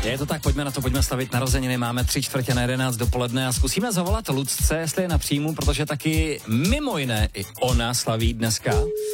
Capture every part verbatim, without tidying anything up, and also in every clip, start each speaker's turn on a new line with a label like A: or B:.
A: Je to tak, pojďme na to, pojďme slavit narozeniny, máme tři čtvrtě na jedenáct dopoledne a zkusíme zavolat Lucce, jestli je na příjmu, protože taky mimo jiné i ona slaví dneska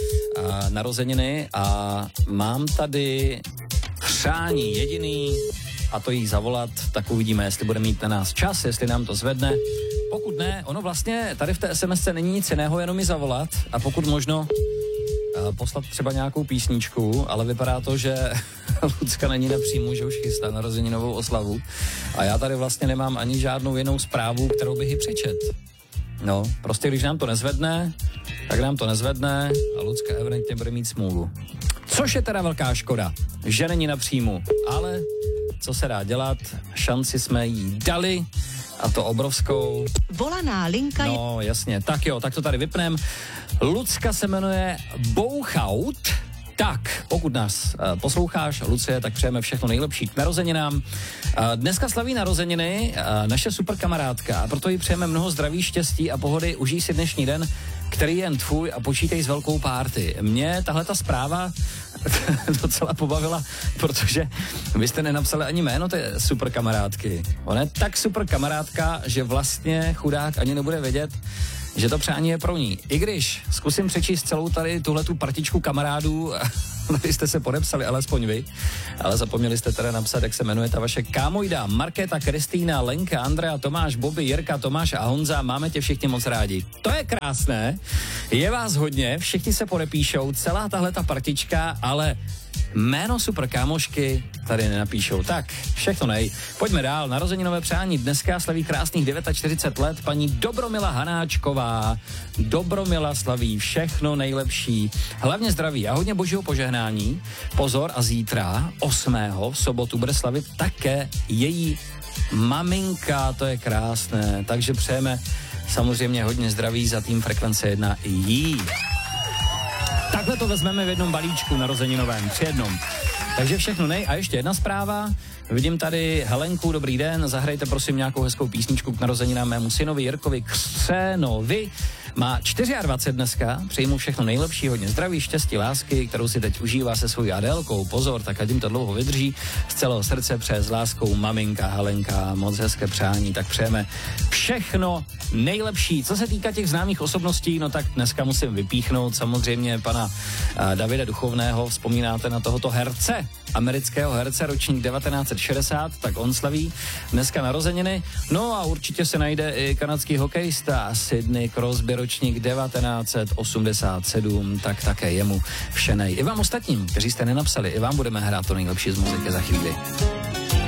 A: a narozeniny a mám tady přání jediný a to jí zavolat, tak uvidíme, jestli bude mít na nás čas, jestli nám to zvedne. Pokud ne, ono vlastně tady v té SMSce není nic jiného, jenom mi zavolat a pokud možno poslat třeba nějakou písničku, ale vypadá to, že Lucka není na příjmu, že už chystá narozeninovou oslavu a já tady vlastně nemám ani žádnou jinou zprávu, kterou bych ji přečet. No, prostě když nám to nezvedne, tak nám to nezvedne a Lucka evidentně bude mít smůlu. Což je teda velká škoda, že není na příjmu, ale co se dá dělat, šanci jsme jí dali a to obrovskou.
B: Volaná linka je...
A: No jasně, tak jo, tak to tady vypnem. Lucka se jmenuje Bouchaut. Tak, pokud nás uh, posloucháš, Lucie, tak přejeme všechno nejlepší k narozeninám. Uh, dneska slaví narozeniny uh, naše super kamarádka a proto jí přejeme mnoho zdraví, štěstí a pohody. Užij si dnešní den, který je jen tvůj a počítej s velkou párty. Mě tahle ta zpráva docela pobavila, protože vy jste nenapsali ani jméno té super kamarádky. Ona je tak super kamarádka, že vlastně chudák ani nebude vědět, že to přání je pro ní. I když zkusím přečíst celou tady tuhletu partičku kamarádů, tady jste se podepsali, alespoň vy, ale zapomněli jste teda napsat, jak se jmenuje ta vaše kámojda, Markéta, Kristýna, Lenka, Andrea, Tomáš, Bobby, Jirka, Tomáš a Honza, máme tě všichni moc rádi. To je krásné, je vás hodně, všichni se podepíšou, celá tahleta partička, ale jméno super kámošky tady nenapíšou. Tak, všechno nej. Pojďme dál. Narozeninové přání. Dneska slaví krásných čtyřicet devět let paní Dobromila Hanáčková. Dobromila slaví všechno nejlepší. Hlavně zdraví a hodně božího požehnání. Pozor, a zítra, osmého v sobotu, bude slavit také její maminka. To je krásné. Takže přejeme samozřejmě hodně zdraví za tým Frekvence jedna i jí. Takhle to vezmeme v jednom balíčku narozeninovém, při jednom. Takže všechno nej. A ještě jedna zpráva. Vidím tady Helenku, dobrý den, zahrajte prosím nějakou hezkou písničku k narozeninám mému synovi Jirkovi Křenovi. Má dvacet čtyři dneska, přeji mu všechno nejlepší, hodně zdraví, štěstí, lásky, kterou si teď užívá se svojí Adélkou. Pozor, tak ať jim to dlouho vydrží. Z celého srdce přeje s láskou maminka Helenka, moc hezké přání, tak přejeme všechno nejlepší. Co se týká těch známých osobností, no tak dneska musím vypíchnout samozřejmě pana uh, Davida Duchovného, vzpomínáte na tohoto herce, amerického herce, ročník devatenáct set šedesát, tak on slaví dneska narozeniny. No a určitě se najde i kanadský hokejista Sidney Crosby, ročník devatenáct set osmdesát sedm, tak také jemu všenej. I vám ostatním, kteří jste nenapsali, i vám budeme hrát to nejlepší z muziky za chvíli.